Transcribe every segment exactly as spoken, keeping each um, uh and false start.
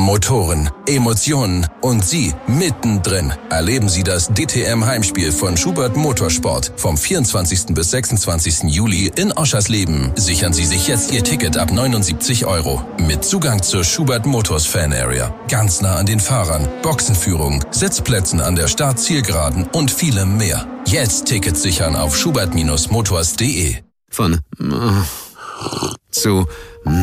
Motoren, Emotionen und Sie mittendrin. Erleben Sie das D T M-Heimspiel von Schubert Motorsport vom vierundzwanzigsten bis sechsundzwanzigsten Juli in Oschersleben. Sichern Sie sich jetzt Ihr Ticket ab neunundsiebzig Euro. Mit Zugang zur Schubert Motors Fan Area. Ganz nah an den Fahrern, Boxenführung, Sitzplätzen an der Start-Zielgeraden und vielem mehr. Jetzt Tickets sichern auf schubert Motors punkt de. Von zu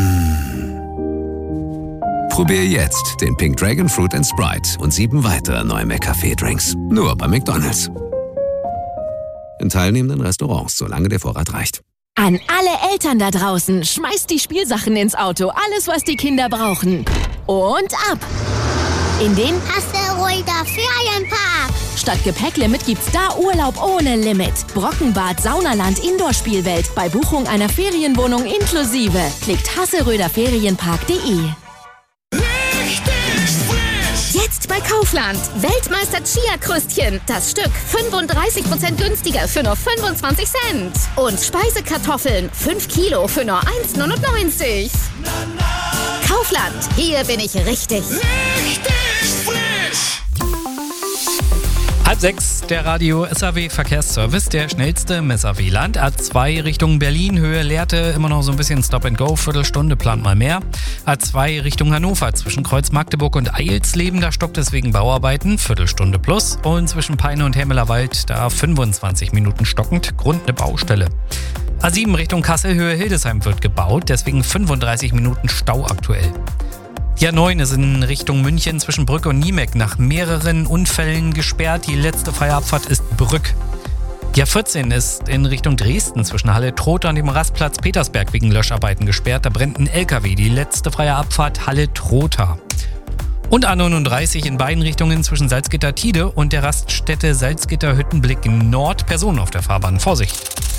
Probier jetzt den Pink Dragon Fruit and Sprite und sieben weitere neue McCafé-Drinks. Nur bei McDonald's. In teilnehmenden Restaurants, solange der Vorrat reicht. An alle Eltern da draußen, schmeißt die Spielsachen ins Auto. Alles, was die Kinder brauchen. Und ab! In den Hasseröder Ferienpark. Statt Gepäcklimit gibt's da Urlaub ohne Limit. Brockenbad, Saunaland, Indoor-Spielwelt. Bei Buchung einer Ferienwohnung inklusive. Klickt hasseröder ferienpark punkt de. Jetzt bei Kaufland. Weltmeister Chia-Krüstchen. Das Stück fünfunddreißig Prozent günstiger für nur fünfundzwanzig Cent. Und Speisekartoffeln. fünf Kilo für nur eins neunundneunzig. Kaufland. Hier bin ich richtig. Richtig frisch. Halb sechs, der Radio S A W Verkehrsservice, der schnellste im S A W-Land. A zwei Richtung Berlin, Höhe Lehrte, immer noch so ein bisschen Stop and Go, Viertelstunde, plant mal mehr. A zwei Richtung Hannover, zwischen Kreuz Magdeburg und Eilsleben, da stoppt es wegen Bauarbeiten, Viertelstunde plus. Und zwischen Peine und Hemmelerwald, da fünfundzwanzig Minuten stockend, Grund eine Baustelle. A sieben Richtung Kassel, Höhe Hildesheim wird gebaut, deswegen fünfunddreißig Minuten Stau aktuell. Die A neun ist in Richtung München zwischen Brücke und Niemeck nach mehreren Unfällen gesperrt. Die letzte freie Abfahrt ist Brück. Die A vierzehn ist in Richtung Dresden zwischen Halle-Trotha und dem Rastplatz Petersberg wegen Löscharbeiten gesperrt. Da brennt ein L K W. Die letzte freie Abfahrt Halle-Trotha. Und A neununddreißig in beiden Richtungen zwischen Salzgitter-Tide und der Raststätte Salzgitter-Hüttenblick Nord. Personen auf der Fahrbahn. Vorsicht!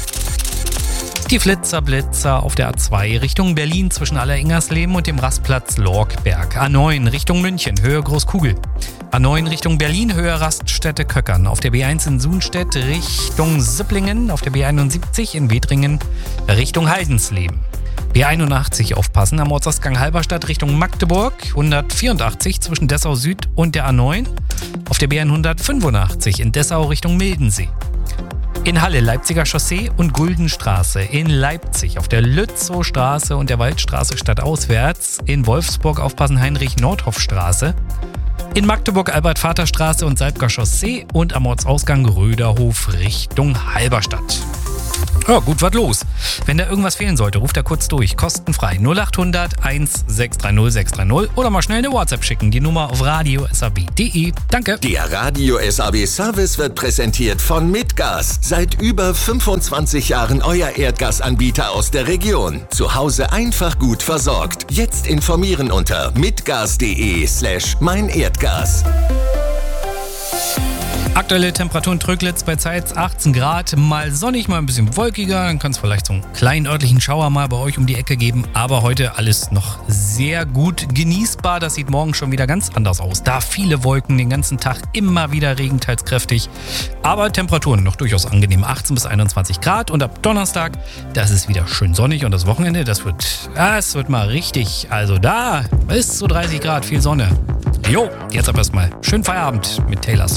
Die Flitzer-Blitzer auf der A zwei Richtung Berlin zwischen Aller-Ingersleben und dem Rastplatz Lorkberg. A neun Richtung München, Höhe Großkugel. A neun Richtung Berlin, Höhe Raststätte Köckern. Auf der B eins in Sunstedt Richtung Sipplingen. Auf der B einundsiebzig in Wedringen Richtung Haldensleben. B einundachtzig aufpassen am Ortsausgang Halberstadt Richtung Magdeburg. hundertvierundachtzig zwischen Dessau Süd und der A neun. Auf der B hundertfünfundachtzig in Dessau Richtung Mildensee. In Halle Leipziger Chaussee und Guldenstraße. In Leipzig auf der Lützowstraße und der Waldstraße stadtauswärts. In Wolfsburg aufpassen Heinrich-Nordhoff-Straße. In Magdeburg Albert-Vater-Straße und Salbker Chaussee und am Ortsausgang Röderhof Richtung Halberstadt. Ja, gut, was los? Wenn da irgendwas fehlen sollte, ruft er kurz durch. Kostenfrei null achthundert eins sechs drei null sechs drei null oder mal schnell eine WhatsApp schicken. Die Nummer auf radio s a w punkt de. Danke. Der Radio S A W Service wird präsentiert von Mitgas. Seit über fünfundzwanzig Jahren euer Erdgasanbieter aus der Region. Zu Hause einfach gut versorgt. Jetzt informieren unter mitgas punkt de slash mein Erdgas. Aktuelle Temperatur in Tröglitz bei Zeitz achtzehn Grad, mal sonnig, mal ein bisschen wolkiger, dann kann es vielleicht so einen kleinen örtlichen Schauer mal bei euch um die Ecke geben, aber heute alles noch sehr gut genießbar, das sieht morgen schon wieder ganz anders aus, da viele Wolken, den ganzen Tag immer wieder Regen, teils kräftig, aber Temperaturen noch durchaus angenehm, achtzehn bis einundzwanzig Grad und ab Donnerstag, das ist wieder schön sonnig und das Wochenende, das wird, das wird mal richtig, also da bis zu dreißig Grad, viel Sonne. Jo, jetzt aber erstmal schönen Feierabend mit Taylor Swift.